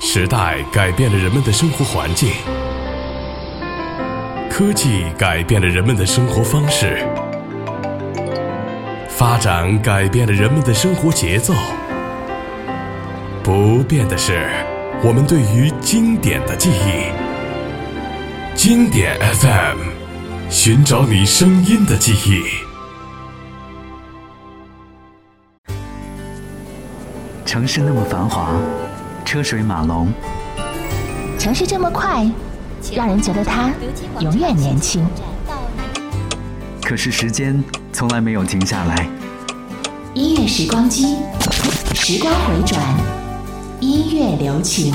时代改变了人们的生活环境，科技改变了人们的生活方式，发展改变了人们的生活节奏。不变的是我们对于经典的记忆。经典 FM， 寻找你声音的记忆。 城市那么繁华，车水马龙； 城市这么快，让人觉得它永远年轻。 可是时间从来没有停下来。 音乐时光机，时光回转，音乐留情。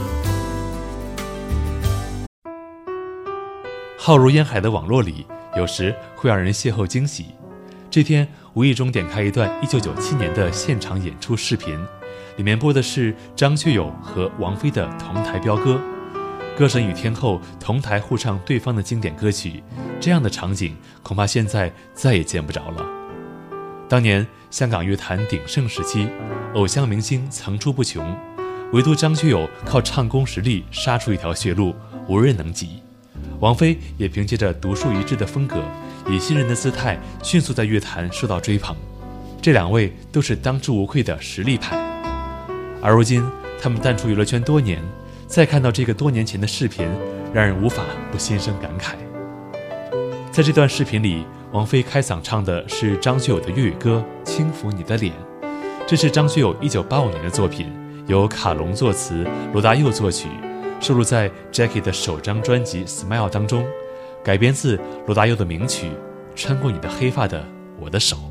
浩如烟海的网络里，有时会让人邂逅惊喜。这天无意中点开一段1997年的现场演出视频，里面播的是张学友和王菲的同台飙歌，歌神与天后同台互唱对方的经典歌曲，这样的场景恐怕现在再也见不着了。当年香港乐坛鼎盛时期，偶像明星层出不穷，唯独张学友靠唱功实力杀出一条血路，无人能及。王菲也凭借着独树一帜的风格，以新人的姿态迅速在乐坛受到追捧。这两位都是当之无愧的实力派。而如今他们淡出娱乐圈多年，再看到这个多年前的视频，让人无法不心生感慨。在这段视频里，王菲开嗓唱的是张学友的粤语歌《轻抚你的脸》，这是张学友1985年的作品，由卡隆作词，罗大佑作曲，收录在 Jackie 的首张专辑《Smile》当中，改编自罗大佑的名曲《穿过你的黑发的我的手》。